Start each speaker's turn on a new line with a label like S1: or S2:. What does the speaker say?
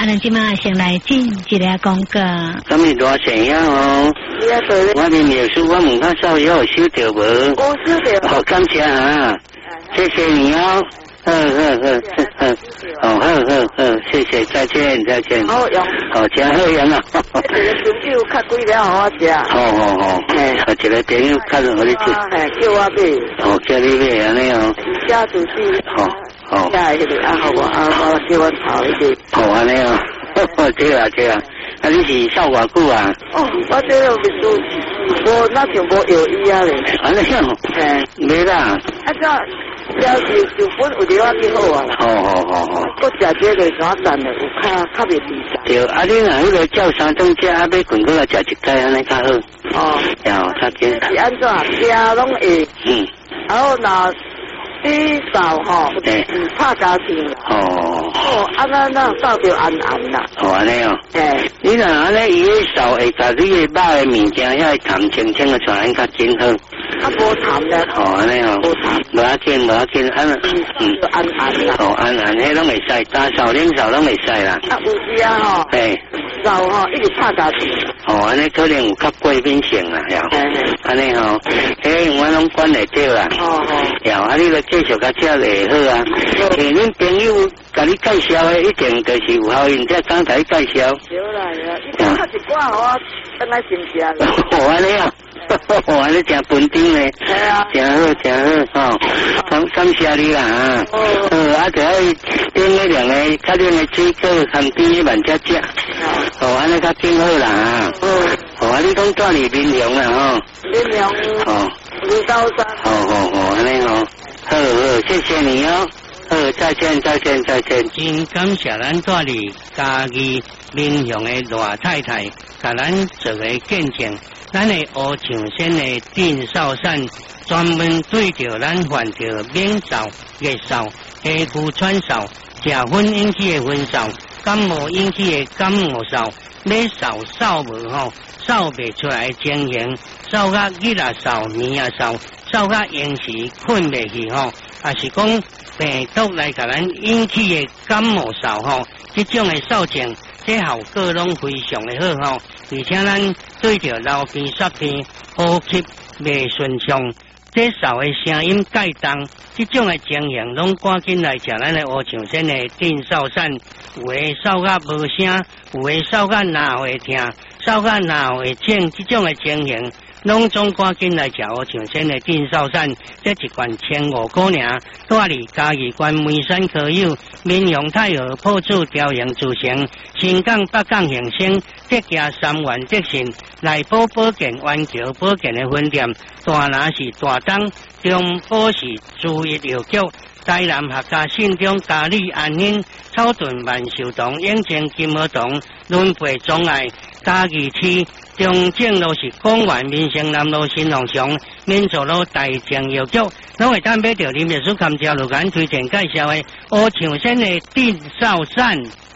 S1: 咱即马先来进一个广告。
S2: 咁你多钱呀？哦，我的秘书我问他稍有收到无？
S3: 我收到。
S2: 好，感谢啊，谢谢你哦。好，谢谢，再见，再见。
S3: 好用。
S2: 好，真好用啊！
S3: 一个朋友较贵了，互我食。
S2: 好，一个朋友较互你食。
S3: 叫我买。
S2: 哦，叫你买安尼哦。
S3: 家主是。
S2: 好。
S3: 加迄个好我叫我炒一个。
S2: 好安尼哦，对啊。啊，你是扫偌久啊？
S3: 我这个秘书，我那就无有意啊咧。
S2: 安尼哦。没啦。
S3: 要是就本有啲我几好啊。
S2: 好。
S3: 我食这个啥赞的，有较袂低。
S2: 对，啊，你若迄个照三顿食，啊，要困过来食一盖安尼较好。较紧。
S3: 是安怎？食拢会。然后若你扫吼，唔怕家庭。那扫就安啦。
S2: 安尼哦。你若安尼伊个扫会甲你个肉的物件遐淡清清的出来，较紧好。
S3: 无淡咧。
S2: 安尼哦。无要紧，安啦。安，迄拢会使，打扫冷扫拢会使啦。
S3: 有时啊吼。扫吼一直怕家庭。
S2: 安尼可能有较过敏性啦，安尼吼，我拢管会到啦。啊，你著继续甲食会好啊。恁朋友甲你介绍的，一定就是有效应，才刚才介绍。
S3: 对啦，你较一寡互我等下先食啦。
S2: 安尼啊，安尼真本丁嘞。系啊。真好，感谢你啦啊。啊，就爱点那两个较冷的水果，含边一万只食。安尼较真好啦啊。啊，你讲住哩民雄啦
S3: 民雄。5高山。
S2: 好，安尼好，谢谢你哦。再见。真感谢咱住哩嘉义民雄的罗太太，甲咱做个见证。咱的乌象仙的电扫扇，专门对着咱患着免扫、热扫、皮肤喘扫、食薰引起的薰扫、感冒引起的感冒扫，要扫无吼，扫袂出来情形，扫甲日啊扫，暝啊扫，扫甲延时困袂去吼，也是讲病毒来甲咱引起的感冒扫吼，这种的扫症，这效果拢非常的好吼，而且咱对着流鼻塞鼻、呼吸袂顺畅，这扫的声音介重，这种的情形拢赶紧来食咱的乌象仙的电扫扇，有的扫甲无声，有的扫甲哪会痛，扫甲哪会痛，这种的情形。拢总赶紧来食乌象仙的电扫扇，这一罐1500块尔，住伫嘉义县梅山科有民雄太和铺子雕形自成，新港北港现升，这家3元德信，内部保健环球保健的分店，大拿是大东，中部是注意药局。台南客家信中嘉里安欣、草屯万寿堂、永靖金和堂、轮培总爱、嘉义市中正路是公园、民生南路新隆祥、民族路大正药局，拢会当买到林秘书甘蔗路间推荐介绍的乌象仙的电扫扇。